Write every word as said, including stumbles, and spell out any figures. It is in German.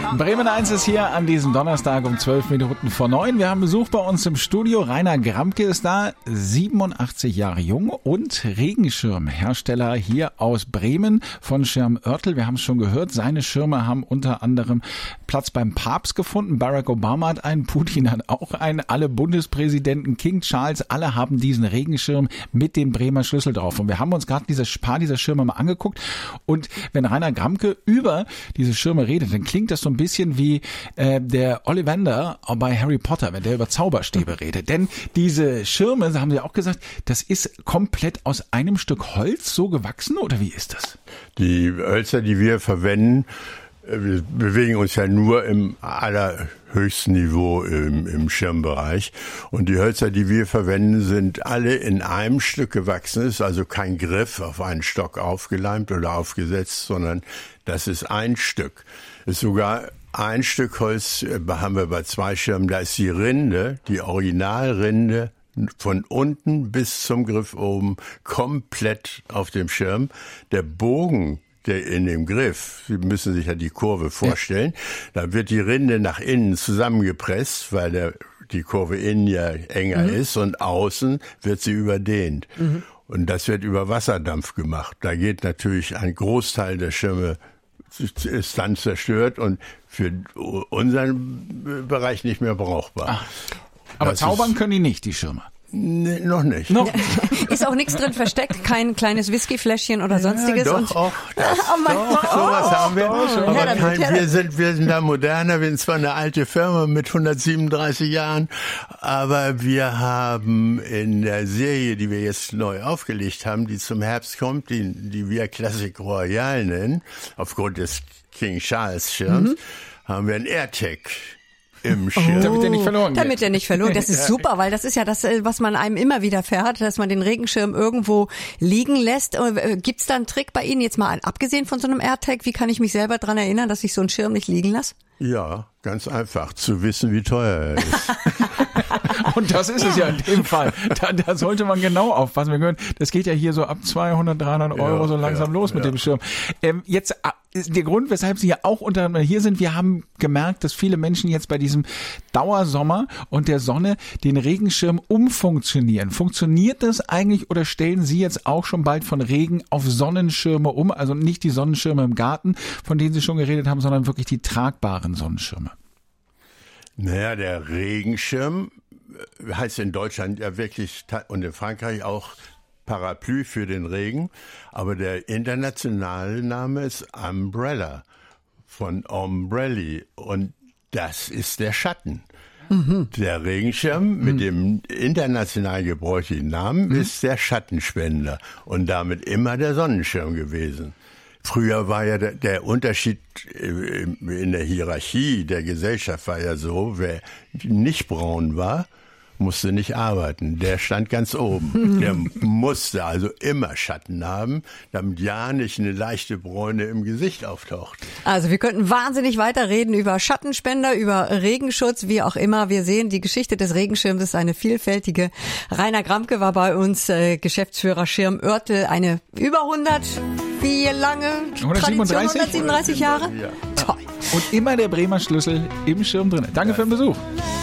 Bremen eins ist hier an diesem Donnerstag um zwölf Minuten vor neun. Wir haben Besuch bei uns im Studio. Rainer Gramke ist da, siebenundachtzig Jahre jung und Regenschirmhersteller hier aus Bremen von Schirm Oertel. Wir haben es schon gehört, seine Schirme haben unter anderem Platz beim Papst gefunden. Barack Obama hat einen, Putin hat auch einen, alle Bundespräsidenten, King Charles, alle haben diesen Regenschirm mit dem Bremer Schlüssel drauf. Und wir haben uns gerade diese Paar dieser Schirme mal angeguckt. Und wenn Rainer Gramke über diese Schirme redet, dann klingt das so ein bisschen wie äh, der Ollivander bei Harry Potter, wenn der über Zauberstäbe redet. Denn diese Schirme, haben Sie auch gesagt, das ist komplett aus einem Stück Holz so gewachsen, oder wie ist das? Die Hölzer, die wir verwenden, wir bewegen uns ja nur im allerhöchsten Niveau im, im Schirmbereich. Und die Hölzer, die wir verwenden, sind alle in einem Stück gewachsen. Es ist also kein Griff auf einen Stock aufgeleimt oder aufgesetzt, sondern das ist ein Stück. Es ist sogar ein Stück Holz, haben wir bei zwei Schirmen, da ist die Rinde, die Originalrinde, von unten bis zum Griff oben komplett auf dem Schirm. Der Bogen, der in dem Griff, Sie müssen sich ja die Kurve vorstellen, ja. Da wird die Rinde nach innen zusammengepresst, weil der, die Kurve innen ja enger mhm. ist, und außen wird sie überdehnt. Mhm. Und das wird über Wasserdampf gemacht. Da geht natürlich ein Großteil der Schirme ist dann zerstört und für unseren Bereich nicht mehr brauchbar. Ach. Aber das zaubern können die nicht, die Schirme? Nee, noch nicht. Noch? Ist auch nichts drin versteckt, kein kleines Whiskyfläschchen oder sonstiges? Ja, doch, und auch das, oh mein doch, Gott. sowas Oh, haben wir. doch, Aber ja, kein, ja, wir sind, wir sind da moderner, wir sind zwar eine alte Firma mit hundertsiebenunddreißig Jahren, aber wir haben in der Serie, die wir jetzt neu aufgelegt haben, die zum Herbst kommt, die, die wir Classic Royal nennen, aufgrund des King Charles Schirms, mhm. haben wir ein AirTag im Schirm. Oh, damit der nicht verloren geht. Damit der nicht verloren. Das ist super, weil das ist ja das, was man einem immer wieder fährt, dass man den Regenschirm irgendwo liegen lässt. Gibt's da einen Trick bei Ihnen, jetzt mal abgesehen von so einem AirTag? Wie kann ich mich selber dran erinnern, dass ich so einen Schirm nicht liegen lasse? Ja, ganz einfach. Zu wissen, wie teuer er ist. Und das ist es ja in dem Fall. Da, da sollte man genau aufpassen. Wir hören, das geht ja hier so ab zweihundert, dreihundert Euro ja, so langsam ja, los mit ja. dem Schirm. Ähm, jetzt der Grund, weshalb Sie ja auch unter anderem hier sind, wir haben gemerkt, dass viele Menschen jetzt bei diesem Dauersommer und der Sonne den Regenschirm umfunktionieren. Funktioniert das eigentlich oder stellen Sie jetzt auch schon bald von Regen auf Sonnenschirme um? Also nicht die Sonnenschirme im Garten, von denen Sie schon geredet haben, sondern wirklich die tragbaren Sonnenschirme. Naja, der Regenschirm heißt in Deutschland ja wirklich und in Frankreich auch Parapluie für den Regen, aber der internationale Name ist Umbrella von Ombrelli und das ist der Schatten. Mhm. Der Regenschirm mhm. mit dem international gebräuchlichen Namen mhm. ist der Schattenspender und damit immer der Sonnenschirm gewesen. Früher war ja der, der Unterschied in der Hierarchie der Gesellschaft war ja so, wer nicht braun war, musste nicht arbeiten. Der stand ganz oben. Der musste also immer Schatten haben, damit ja nicht eine leichte Bräune im Gesicht auftaucht. Also wir könnten wahnsinnig weiterreden über Schattenspender, über Regenschutz, wie auch immer. Wir sehen, die Geschichte des Regenschirms ist eine vielfältige. Rainer Gramke war bei uns, äh, Geschäftsführer Schirm Oertel, eine über hundert, wie lange Tradition? hundertsiebenunddreißig Jahre? Ja. Toll. Und immer der Bremer Schlüssel im Schirm drin. Danke ja. für den Besuch.